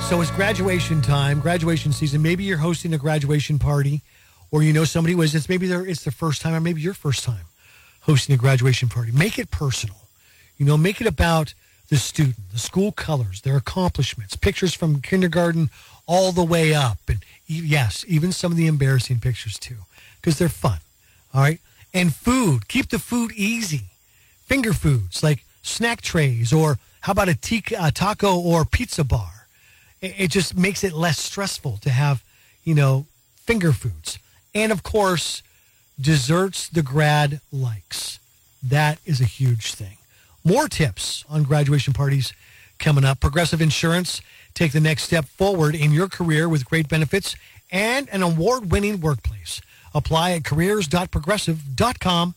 So it's graduation time, graduation season. Maybe you're hosting a graduation party, or you know somebody was. It's maybe it's their first time, or maybe your first time hosting a graduation party. Make it personal. Make it about the student, the school colors, their accomplishments, pictures from kindergarten all the way up, and yes, even some of the embarrassing pictures too, because they're fun. All right, and food. Keep the food easy. Finger foods like snack trays, or how about a taco or pizza bar? It just makes it less stressful to have, finger foods. And, of course, desserts the grad likes. That is a huge thing. More tips on graduation parties coming up. Progressive Insurance. Take the next step forward in your career with great benefits and an award-winning workplace. Apply at careers.progressive.com.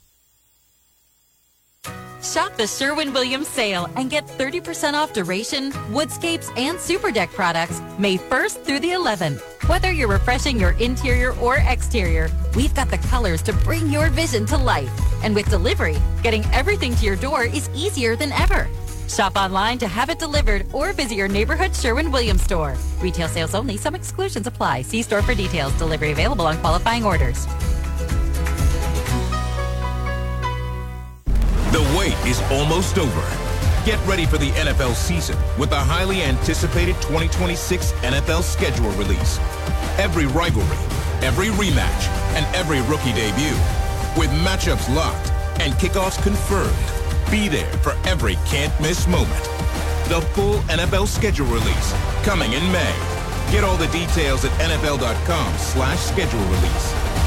Shop the Sherwin-Williams sale and get 30% off Duration, Woodscapes, and Super Deck products May 1st through the 11th. Whether you're refreshing your interior or exterior, we've got the colors to bring your vision to life. And with delivery, getting everything to your door is easier than ever. Shop online to have it delivered or visit your neighborhood Sherwin-Williams store. Retail sales only. Some exclusions apply. See store for details. Delivery available on qualifying orders. The wait is almost over. Get ready for the NFL season with the highly anticipated 2026 NFL schedule release. Every rivalry, every rematch, and every rookie debut. With matchups locked and kickoffs confirmed. Be there for every can't-miss moment. The full NFL schedule release coming in May. Get all the details at NFL.com/schedule release.